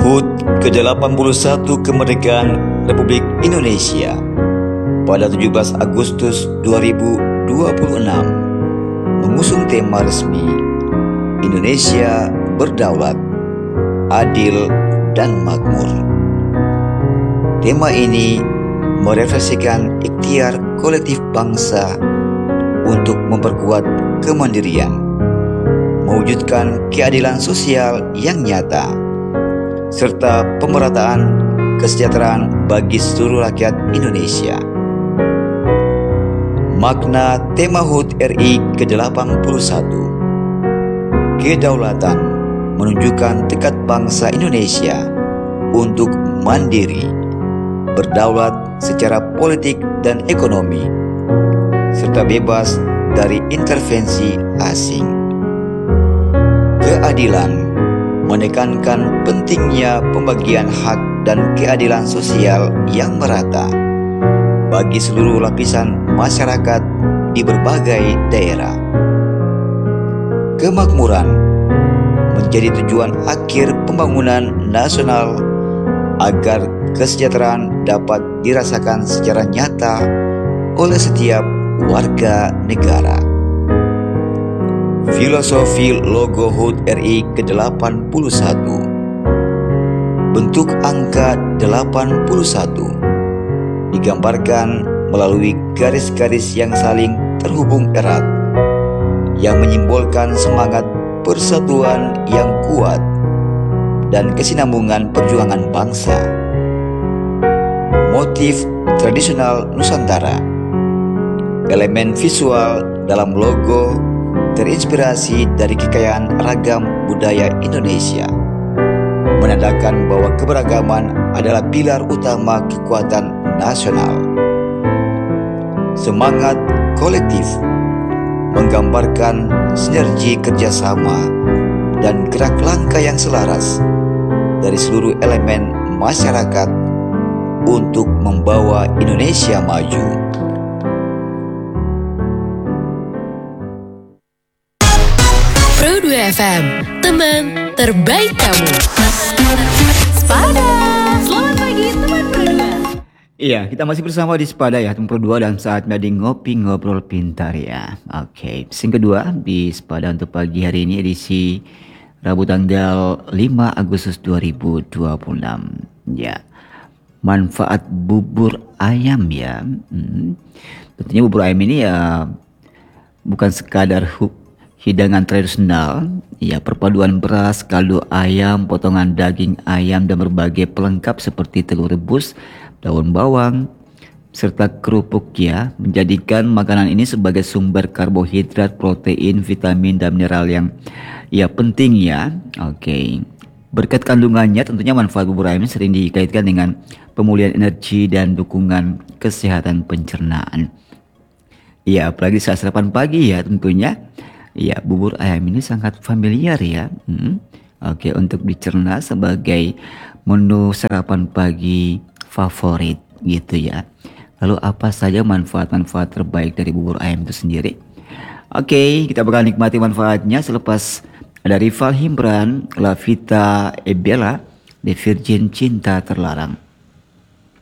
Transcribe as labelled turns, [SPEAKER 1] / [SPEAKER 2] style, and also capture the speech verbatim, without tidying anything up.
[SPEAKER 1] H U T ke delapan puluh satu Kemerdekaan Republik Indonesia pada tujuh belas Agustus dua ribu dua puluh enam mengusung tema resmi Indonesia berdaulat, adil, dan makmur. Tema ini merefleksikan ikhtiar kolektif bangsa untuk memperkuat kemandirian, mewujudkan keadilan sosial yang nyata, serta pemerataan kesejahteraan bagi seluruh rakyat Indonesia. Makna tema H U T R I ke delapan puluh satu, kedaulatan menunjukkan tekad bangsa Indonesia untuk mandiri, berdaulat secara politik dan ekonomi, serta bebas dari intervensi asing. Keadilan menekankan pentingnya pembagian hak dan keadilan sosial yang merata bagi seluruh lapisan masyarakat di berbagai daerah. Kemakmuran menjadi tujuan akhir pembangunan nasional agar kesejahteraan dapat dirasakan secara nyata oleh setiap warga negara. Filosofi logo H U T R I ke delapan puluh satu. Bentuk angka delapan puluh satu digambarkan melalui garis-garis yang saling terhubung erat yang menyimbolkan semangat persatuan yang kuat dan kesinambungan perjuangan bangsa. Motif tradisional Nusantara. Elemen visual dalam logo terinspirasi dari kekayaan ragam budaya Indonesia, menandakan bahwa keberagaman adalah pilar utama kekuatan nasional. Semangat kolektif menggambarkan sinergi kerjasama dan gerak langkah yang selaras dari seluruh elemen masyarakat untuk membawa Indonesia maju.
[SPEAKER 2] Pro dua F M, teman terbaik kamu. Spada, selamat pagi teman Pro dua.
[SPEAKER 3] Iya, kita masih bersama di Spada ya, teman Pro dua, dan saatnya di Ngopi Ngobrol Pintar ya. Oke, sing kedua di Spada untuk pagi hari ini edisi Rabu tanggal lima Agustus dua ribu dua puluh enam. Ya, manfaat bubur ayam ya. Hmm. Tentunya bubur ayam ini ya bukan sekadar hu- hidangan tradisional, ya, perpaduan beras, kaldu ayam, potongan daging ayam dan berbagai pelengkap seperti telur rebus, daun bawang, serta kerupuk ya, menjadikan makanan ini sebagai sumber karbohidrat, protein, vitamin dan mineral yang ya penting ya. Oke. Berkat kandungannya tentunya manfaat bubur ayam sering dikaitkan dengan pemulihan energi dan dukungan kesehatan pencernaan. Ya, apalagi saat sarapan pagi ya tentunya. Ya, bubur ayam ini sangat familiar ya. Hmm. Oke, untuk dicerna sebagai menu sarapan pagi favorit gitu ya. Lalu apa saja manfaat-manfaat terbaik dari bubur ayam itu sendiri? Oke, kita bakal nikmati manfaatnya selepas ada Rival Himbran, La Vita e Bella, The Virgin Cinta Terlarang.